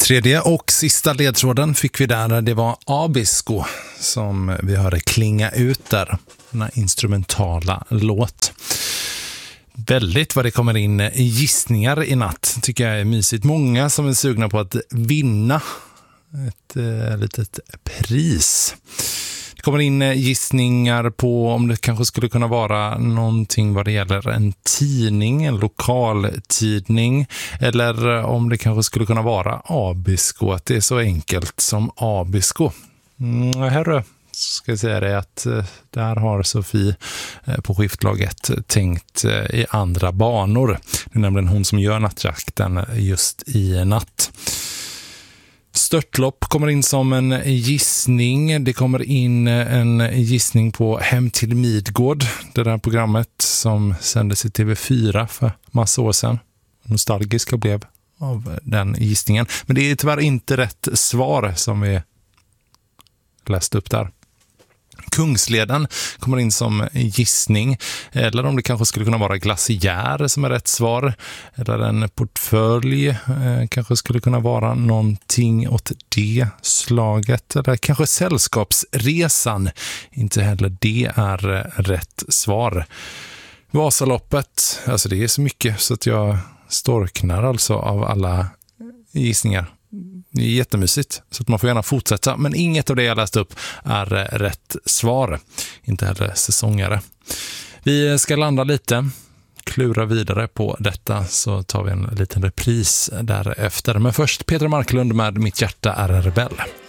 Tredje och sista ledtråden fick vi där. Det var Abisko som vi hörde klinga ut där. Den här instrumentala låt. Väldigt vad det kommer in gissningar i natt. Tycker jag är mysigt. Många som är sugna på att vinna ett litet pris. Det kommer in gissningar på om det kanske skulle kunna vara någonting vad det gäller en tidning, en lokaltidning, eller om det kanske skulle kunna vara Abisko, att det är så enkelt som Abisko. Herre, ska jag säga det att där har Sofie på skiftlaget tänkt i andra banor. Det är nämligen hon som gör nattjakten just i natt. Störtlopp kommer in som en gissning. Det kommer in en gissning på Hem till Midgård. Det där programmet som sändes i TV4 för massa år sedan. Nostalgiska blev av den gissningen. Men det är tyvärr inte rätt svar som vi läste upp där. Kungsleden kommer in som gissning, eller om det kanske skulle kunna vara glaciär som är rätt svar, eller en portfölj kanske skulle kunna vara någonting åt det slaget, eller kanske sällskapsresan, inte heller det är rätt svar. Vasaloppet, alltså det är så mycket så att jag storknar alltså av alla gissningar. Det är jättemysigt, så att man får gärna fortsätta. Men inget av det jag läst upp är rätt svar. Inte heller säsongare. Vi ska landa lite, klura vidare på detta, så tar vi en liten repris därefter. Men först Petra Marklund med Mitt hjärta är rebell.